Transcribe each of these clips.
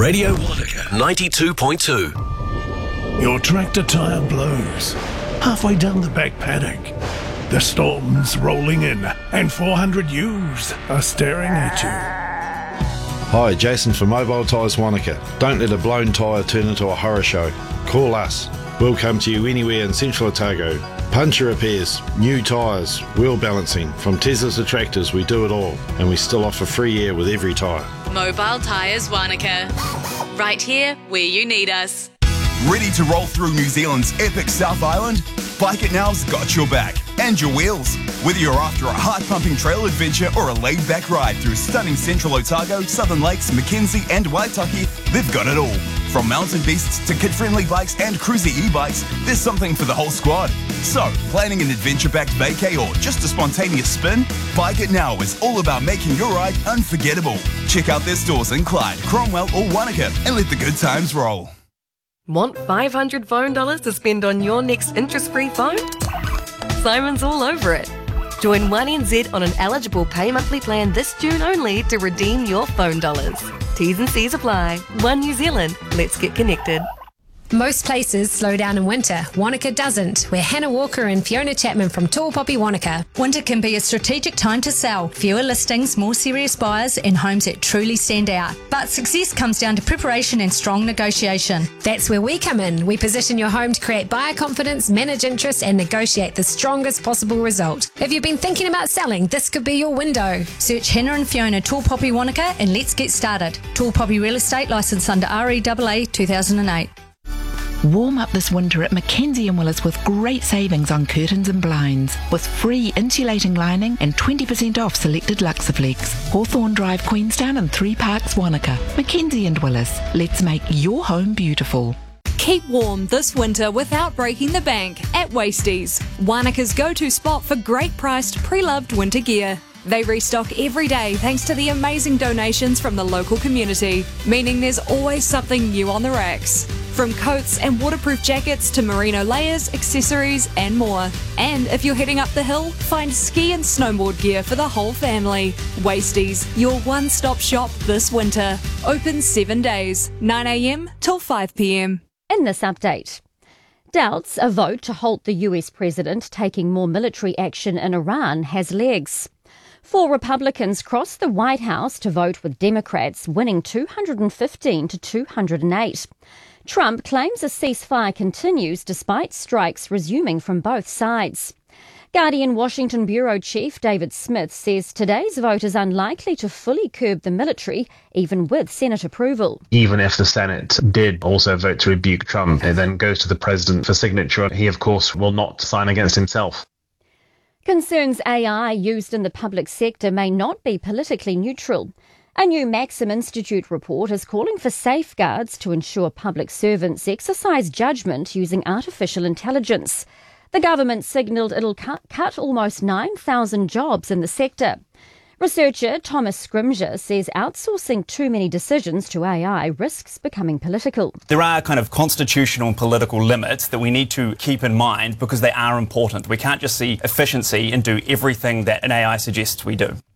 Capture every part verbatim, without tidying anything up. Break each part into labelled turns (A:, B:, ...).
A: Radio Wanaka ninety-two point two.
B: Your tractor tyre blows. Halfway down the back paddock. The storm's rolling in and four hundred ewes are staring at you.
C: Hi, Jason from Mobile Tyres Wanaka. Don't let a blown tyre turn into a horror show. Call us. We'll come to you anywhere in Central Otago. Puncture repairs, new tyres, wheel balancing. From Teslas to tractors, we do it all. And we still offer free air with every tyre.
D: Mobile Tyres Wanaka. Right here where you need us.
E: Ready to roll through New Zealand's epic South Island? Bike It Now's got your back and your wheels. Whether you're after a heart-pumping trail adventure or a laid-back ride through stunning Central Otago, Southern Lakes, Mackenzie and Waitaki, they've got it all. From mountain beasts to kid-friendly bikes and cruiser e-bikes, there's something for the whole squad. So, planning an adventure-packed vacay or just a spontaneous spin? Bike It Now is all about making your ride unforgettable. Check out their stores in Clyde, Cromwell or Wanaka and let the good times roll.
F: Want five hundred phone dollars to spend on your next interest-free phone? Simon's all over it. Join one N Z on an eligible pay monthly plan this June only to redeem your phone dollars. T's and C's apply. One New Zealand. Let's get connected.
G: Most places slow down in winter. Wanaka doesn't. We're Hannah Walker and Fiona Chapman from Tall Poppy Wanaka.
H: Winter can be a strategic time to sell. Fewer listings, more serious buyers and homes that truly stand out. But success comes down to preparation and strong negotiation.
G: That's where we come in. We position your home to create buyer confidence, manage interest and negotiate the strongest possible result. If you've been thinking about selling, this could be your window.
H: Search Hannah and Fiona Tall Poppy Wanaka and let's get started. Tall Poppy Real Estate, licensed under R E A A two thousand eight.
I: Warm up this winter at Mackenzie and Willis with great savings on curtains and blinds, with free insulating lining and twenty percent off selected Luxaflex. Hawthorne Drive, Queenstown and Three Parks, Wanaka. Mackenzie and Willis. Let's make your home beautiful.
J: Keep warm this winter without breaking the bank at Wasties, Wanaka's go-to spot for great priced pre-loved winter gear. They restock every day thanks to the amazing donations from the local community, meaning there's always something new on the racks. From coats and waterproof jackets to merino layers, accessories and more. And if you're heading up the hill, find ski and snowboard gear for the whole family. Wasties, your one-stop shop this winter. Open seven days, nine a m till five p m.
K: In this update, doubts a vote to halt the U S president taking more military action in Iran has legs. Four Republicans crossed the White House to vote with Democrats, winning two hundred fifteen to two hundred eight. Trump claims a ceasefire continues despite strikes resuming from both sides. Guardian Washington Bureau Chief David Smith says today's vote is unlikely to fully curb the military, even with Senate approval.
L: Even if the Senate did also vote to rebuke Trump, it then goes to the president for signature. He, of course, will not sign against himself.
K: Concerns A I used in the public sector may not be politically neutral. A new Maxim Institute report is calling for safeguards to ensure public servants exercise judgment using artificial intelligence. The government signalled it'll cut, cut almost nine thousand jobs in the sector. Researcher Thomas Scrimger says outsourcing too many decisions to A I risks becoming political.
M: There are kind of constitutional and political limits that we need to keep in mind because they are important. We can't just see efficiency and do everything that an A I suggests we do.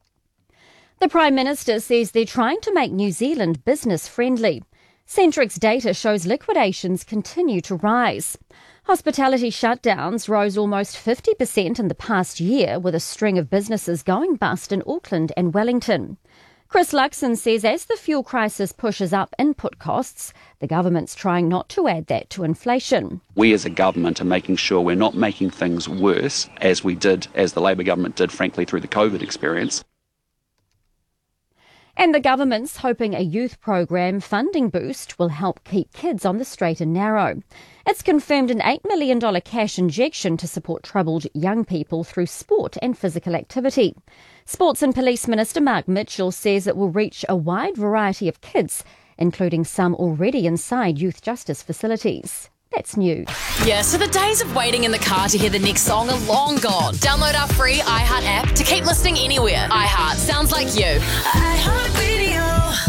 K: The Prime Minister says they're trying to make New Zealand business-friendly. Centrix data shows liquidations continue to rise. Hospitality shutdowns rose almost fifty percent in the past year, with a string of businesses going bust in Auckland and Wellington. Chris Luxon says as the fuel crisis pushes up input costs, the government's trying not to add that to inflation.
N: We as a government are making sure we're not making things worse, as we did, as the Labor government did, frankly, through the COVID experience.
K: And the government's hoping a youth program funding boost will help keep kids on the straight and narrow. It's confirmed an eight million dollars cash injection to support troubled young people through sport and physical activity. Sports and Police Minister Mark Mitchell says it will reach a wide variety of kids, including some already inside youth justice facilities. That's new.
D: Yeah, so the days of waiting in the car to hear the next song are long gone. Download our free iHeart app to keep listening anywhere. iHeart sounds like you. iHeart Radio.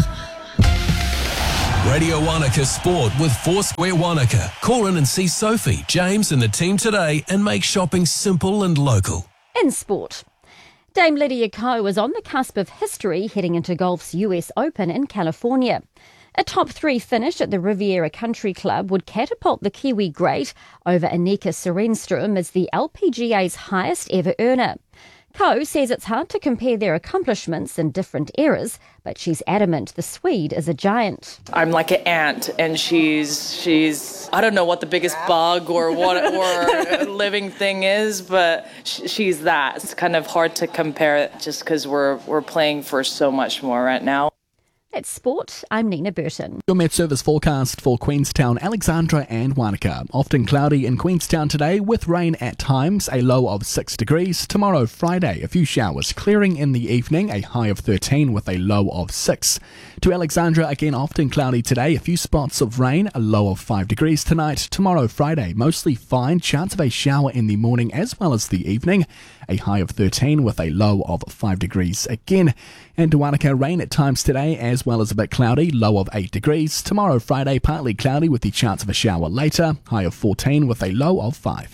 A: Radio Wanaka Sport with Foursquare Wanaka. Call in and see Sophie, James and the team today and make shopping simple and local.
K: In sport, Dame Lydia Ko is on the cusp of history heading into golf's U S Open in California. A top three finish at the Riviera Country Club would catapult the Kiwi great over Annika Sorenstrom as the L P G A's highest ever earner. Ko says it's hard to compare their accomplishments in different eras, but she's adamant the Swede is a giant.
O: I'm like an ant, and she's, she's I don't know what the biggest bug or what or living thing is, but sh- she's that. It's kind of hard to compare just because we're, we're playing for so much more right now.
K: That's sport. I'm Nina Burton.
P: Your Met Service forecast for Queenstown, Alexandra and Wanaka. Often cloudy in Queenstown today with rain at times, a low of six degrees. Tomorrow, Friday, a few showers clearing in the evening, a high of thirteen with a low of six. To Alexandra, again often cloudy today, a few spots of rain, a low of five degrees tonight. Tomorrow, Friday, mostly fine, chance of a shower in the morning as well as the evening, a high of thirteen with a low of five degrees again. And to Wanaka, rain at times today as well as a bit cloudy, low of eight degrees. Tomorrow, Friday, partly cloudy with the chance of a shower later, high of fourteen with a low of five.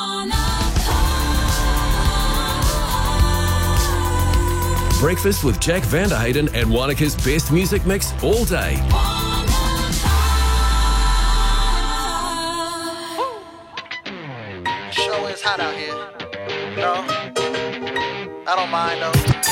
A: Breakfast with Jack Vanderhayden and Wanaka's best music mix all day.
Q: Sure is hot out here. No, I don't mind though.